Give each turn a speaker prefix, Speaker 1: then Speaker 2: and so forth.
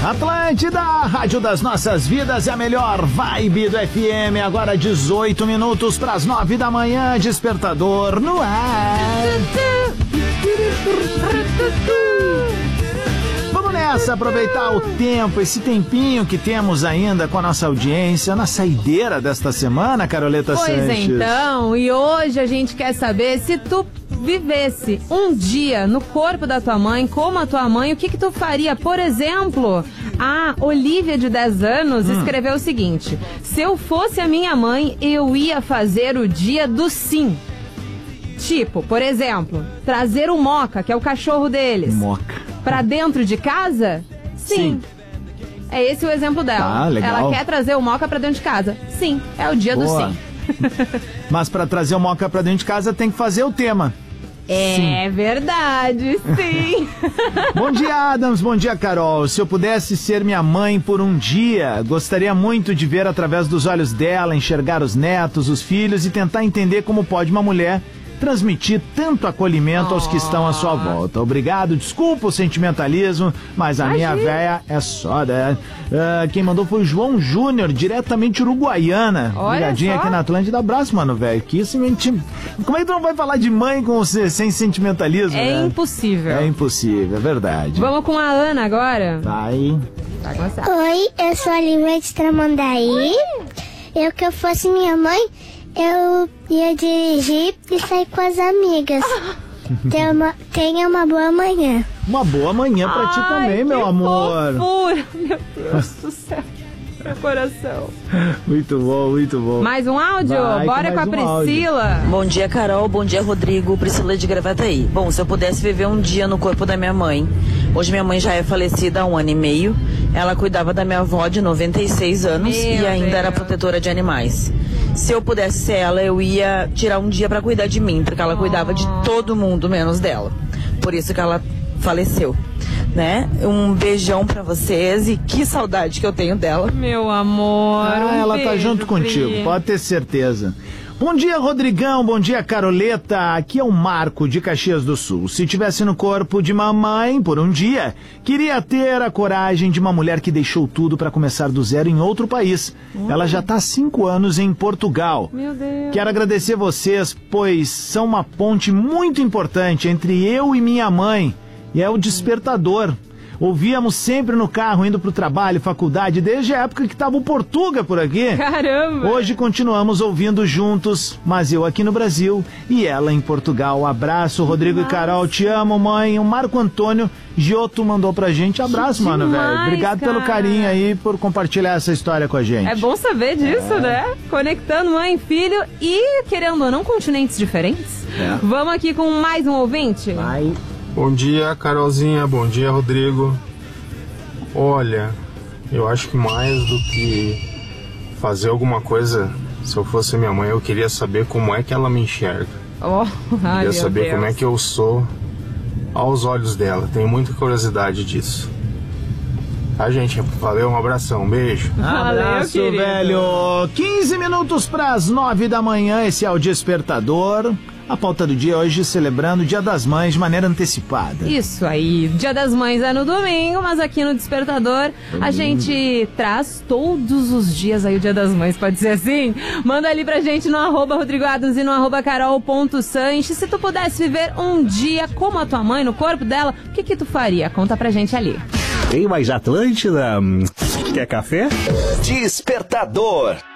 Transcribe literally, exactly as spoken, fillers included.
Speaker 1: Atlântida, rádio das nossas vidas, é a melhor vibe do F M. Agora dezoito minutos para as nove da manhã, despertador no ar. Vamos nessa, aproveitar o tempo, esse tempinho que temos ainda com a nossa audiência na saideira desta semana, Caroleta
Speaker 2: pois
Speaker 1: Sanches.
Speaker 2: Pois então, e hoje a gente quer saber se tu vivesse um dia no corpo da tua mãe, como a tua mãe, o que que tu faria? Por exemplo, a Olivia, de dez anos, hum. escreveu o seguinte: se eu fosse a minha mãe, eu ia fazer o dia do sim. Tipo, por exemplo, trazer o Moca, que é o cachorro deles,
Speaker 1: Moca,
Speaker 2: pra dentro de casa? Sim. Sim. É esse o exemplo dela.
Speaker 1: Ah, legal.
Speaker 2: Ela quer trazer o Moca pra dentro de casa. Sim, é o dia
Speaker 1: Boa.
Speaker 2: do sim.
Speaker 1: Mas pra trazer o Moca pra dentro de casa tem que fazer o tema.
Speaker 2: É sim. Verdade, sim.
Speaker 1: Bom dia, Adams. Bom dia, Carol. Se eu pudesse ser minha mãe por um dia, gostaria muito de ver através dos olhos dela, enxergar os netos, os filhos e tentar entender como pode uma mulher transmitir tanto acolhimento oh. aos que estão à sua volta. Obrigado, desculpa o sentimentalismo, mas a Imagina. minha véia é só, né? Uh, quem mandou foi o João Júnior, diretamente uruguaiana. Ligadinha aqui na Atlântida. Abraço, mano, velho. Que isso, como é que tu não vai falar de mãe com, sem sentimentalismo?
Speaker 2: É
Speaker 1: né?
Speaker 2: impossível.
Speaker 1: É impossível, é verdade.
Speaker 2: Vamos com a Ana agora?
Speaker 1: Vai.
Speaker 2: Vai começar.
Speaker 3: Oi, eu sou a Lívia de Tramandaí. Eu, que eu fosse minha mãe, eu ia dirigir e sair com as amigas. Tenha uma, tenha uma boa manhã.
Speaker 1: Uma boa manhã pra
Speaker 2: Ai,
Speaker 1: ti também, meu amor.
Speaker 2: Fofura. Meu Deus do céu. Meu coração.
Speaker 1: Muito bom, muito bom.
Speaker 2: Mais um áudio?
Speaker 1: Vai,
Speaker 2: Bora com, com a
Speaker 1: um
Speaker 2: Priscila.
Speaker 4: Áudio. Bom dia, Carol. Bom dia, Rodrigo. Priscila de Gravataí. Bom, se eu pudesse viver um dia no corpo da minha mãe. Hoje minha mãe já é falecida há um ano e meio. Ela cuidava da minha avó de noventa e seis anos Meu e ainda Deus. era protetora de animais. Se eu pudesse ser ela, eu ia tirar um dia pra cuidar de mim, porque ela oh. cuidava de todo mundo, menos dela. Por isso que ela faleceu, né? Um beijão pra vocês e que saudade que eu tenho dela.
Speaker 2: Meu amor,
Speaker 1: ah,
Speaker 2: um
Speaker 1: ela
Speaker 2: beijo,
Speaker 1: tá junto contigo,
Speaker 2: Pri.
Speaker 1: pode ter certeza. Bom dia, Rodrigão. Bom dia, Caroleta. Aqui é o Marco, de Caxias do Sul. Se tivesse no corpo de mamãe por um dia, queria ter a coragem de uma mulher que deixou tudo para começar do zero em outro país. Hum. Ela já tá há cinco anos em Portugal.
Speaker 2: Meu Deus.
Speaker 1: Quero agradecer vocês, pois são uma ponte muito importante entre eu e minha mãe. E é o despertador. Ouvíamos sempre no carro, indo pro trabalho, faculdade, desde a época que tava o Portuga por aqui.
Speaker 2: Caramba!
Speaker 1: Hoje continuamos ouvindo juntos, mas eu aqui no Brasil e ela em Portugal. Abraço, Rodrigo Nossa. e Carol, te amo, mãe. O Marco Antônio Giotto mandou pra gente. Abraço, que mano, velho. Obrigado cara. pelo carinho aí, por compartilhar essa história com a gente.
Speaker 2: É bom saber disso, é. né? Conectando mãe, filho e, querendo ou não, continentes diferentes. É. Vamos aqui com mais um ouvinte?
Speaker 1: Vai.
Speaker 5: Bom dia, Carolzinha. Bom dia, Rodrigo. Olha, eu acho que mais do que fazer alguma coisa, se eu fosse minha mãe, eu queria saber como é que ela me enxerga.
Speaker 2: Oh, ai,
Speaker 5: queria saber
Speaker 2: Deus.
Speaker 5: como é que eu sou aos olhos dela. Tenho muita curiosidade disso. Tá, gente? Valeu, um abração, um beijo.
Speaker 1: Abraço,
Speaker 2: Valeu,
Speaker 1: velho. quinze minutos para as nove da manhã, esse é o Despertador. A pauta do dia hoje celebrando o Dia das Mães de maneira antecipada.
Speaker 2: Isso aí, Dia das Mães é no domingo, mas aqui no Despertador domingo. a gente traz todos os dias aí o Dia das Mães, pode ser assim? Manda ali pra gente no arroba Rodrigo Adams e no arroba carol.sanches. Se tu pudesse viver um dia como a tua mãe, no corpo dela, o que que tu faria? Conta pra gente ali.
Speaker 6: Tem mais Atlântida? Quer café?
Speaker 7: Despertador.